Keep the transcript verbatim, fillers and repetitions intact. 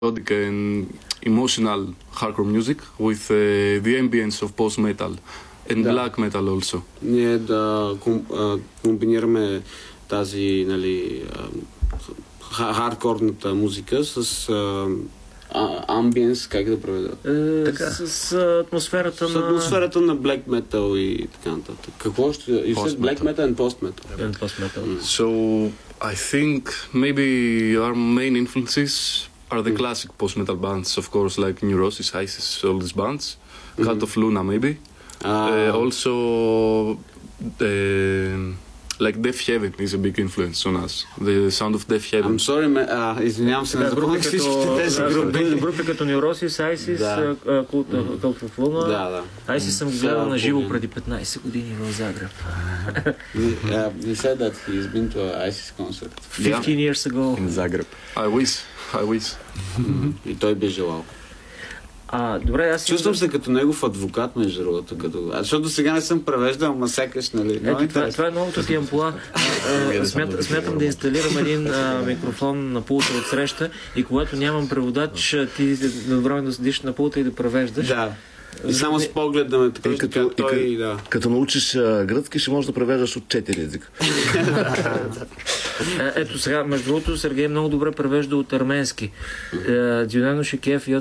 melodic and emotional hardcore music with uh, the ambience of post-metal and Да. black metal also. Ние да ком, а, комбинираме тази, нали, а, хардкорната музика с а, а, амбиенс, как да преведа? Е, Така. с, с атмосферата С на... атмосферата на black metal и така нататък. Какво ще... И след black metal and post metal. And post-metal. So I think maybe our main influences are the classic post-metal bands, of course, like Neurosis, Isis, all these bands. Cult of Luna, maybe. А, Uh, also, uh, like Death Heaven is a big influence on us. The sound of Death Heaven. I'm sorry, ме, а, извинявам се, не Да, групи запомних всичките като, тези да, групи. групи като Neurosis, Isis, Да. Cult Cult of Luna. Да, да. Isis съм Все гледал на живо по-блин. преди петнайсет години в Загреб. He said that he's been to an ISIS concert. fifteen years ago. In Загреб. I wish, I wish. И той би желал. А, добре, аз Чувствам се като негов адвокат, между другото. Като... А, защото сега не съм превеждал, ама сякаш, нали? Много Ето, това, интересно. това е новото ти ампула. А, а, смят, смятам да инсталирам един а, микрофон на пулта от среща и когато нямам преводач, ти доброволно да седиш на пулта и да превеждаш. Да. И само с поглед да ме така, И ще като, кажа, той, и, да. като, като научиш а, гръцки, ще можеш да превеждаш от четири езика. Е, ето сега, между другото, Сергей много добре превежда от арменски. Дюнено Шекев